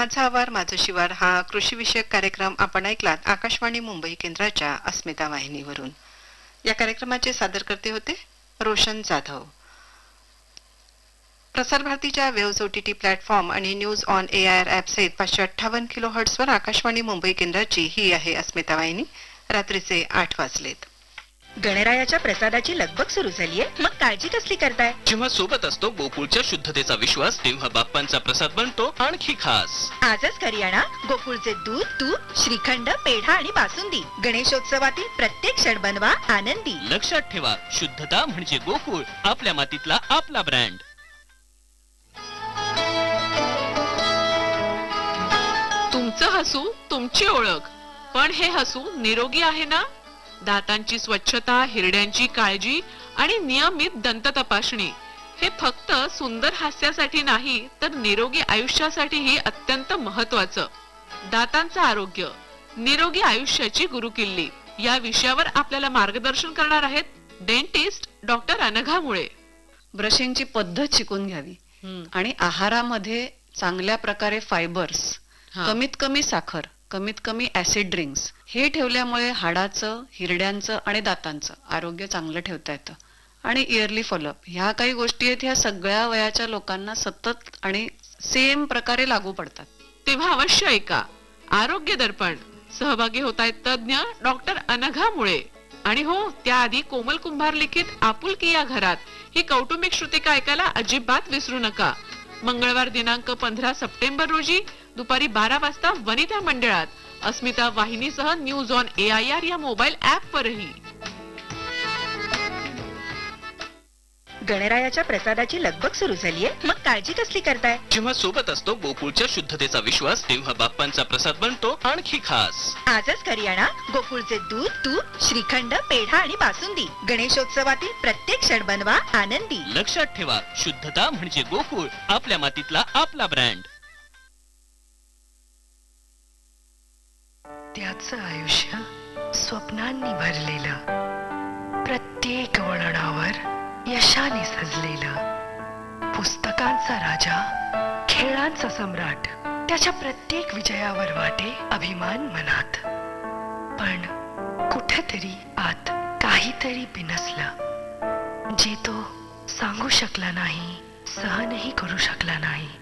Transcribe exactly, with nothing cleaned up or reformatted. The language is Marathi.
माझा आवार माझं शिवार हा कृषी विषयक कार्यक्रम आपण ऐकलात आकाशवाणी मुंबई केंद्राच्या अस्मिता वाहिनीवरून. या कार्यक्रमाचे सादरकर्ते होते रोशन जाधव. प्रसार भारतीच्या वेव्हज ओटीटी प्लॅटफॉर्म आणि news on A I R app सहित पाचशे अठ्ठावन्न किलो हर्ट्सवर आकाशवाणी मुंबई केंद्राची ही आहे अस्मिता वाहिनी. रात्रीचे आठ वाजलेत. गणरायाच्या प्रसादाची लगबग सुरू झालीये, मग काळजी कसली करताय? जेव्हा सोबत असतो गोकुळच्या शुद्धतेचा विश्वास, तेव्हा बाप्पांचा प्रसाद बनतो आणखी खास. आजच घरी आणा गोकुळचे दूध, तूप, श्रीखंड, पेढा आणि बासुंदी. गणेशोत्सवातील प्रत्येक क्षण बनवा आनंदी. लक्षात ठेवा, शुद्धता म्हणजे गोकुळ, आपल्या मातीतला आपला ब्रँड. तुमचं हसू तुमची ओळख, पण हे हसू निरोगी आहे ना? दातांची स्वच्छता, हिरड्यांची काळजी आणि नियमित दंत तपासणी हे फक्त सुंदर हास्यासाठी नाही तर निरोगी आयुष्यासाठीही अत्यंत महत्वाचं. दातांचं आरोग्य, निरोगी आयुष्याची गुरुकिल्ली या विषयावर आपल्याला मार्गदर्शन करणार आहेत डेंटिस्ट डॉक्टर अनघा मुळे. ब्रशिंगची पद्धत शिकून घ्यावी आणि आहारामध्ये चांगल्या प्रकारे फायबर्स, कमीत कमी साखर, कमीत कमी ऍसिड ड्रिंक्स हे ठेवल्यामुळे हाडाचं, हिरड्यांचं आणि दातांचं आरोग्य चांगलं ठेवता येतं. आणि इयरली फॉलोअप ह्या काही गोष्टी आहेत, ह्या सगळ्या वयाच्या लोकांना सतत आणि सेम प्रकारे लागू पडतात. तेव्हा अवश्य ऐका आरोग्य दर्पण. सहभागी होत आहेत तज्ञ डॉक्टर अनघा मुळे. आणि हो, त्याआधी कोमल कुंभार लिखित आपुलकी या घरात ही कौटुंबिक श्रुतिका ऐकायला अजिबात विसरू नका. मंगळवार दिनांक पंधरा सप्टेंबर रोजी दुपारी बारा वाजता वनिता मंडळात अस्मिता वाहिनीसह news on A I R या मोबाईल ऍप वरही. गणरायाच्या प्रसादाची लगबग सुरू झालीये, मग काळजी कसली करताय? जेव्हा सोबत असतो गोकुळच्या शुद्धतेचा विश्वास, तेव्हा बाप्पांचा प्रसाद बनतो आणखी खास. आजच घरी आणा गोकुळचे दूध, तूप, श्रीखंड, पेढा आणि बासुंदी. गणेशोत्सवातील प्रत्येक क्षण बनवा आनंदी. लक्षात ठेवा, शुद्धता म्हणजे गोकुळ, आपल्या मातीतला आपला ब्रँड. त्याचं आयुष्य स्वप्नांनी भरलेलं, प्रत्येक वळणावर यशाने सजलेलं. पुस्तकांचा राजा, खेळांचा सम्राट, त्याच्या प्रत्येक विजयावर वाटे अभिमान मनात. पण कुठेतरी आत काहीतरी बिनसलं, जे तो सांगू शकला नाही, सहनही करू शकला नाही.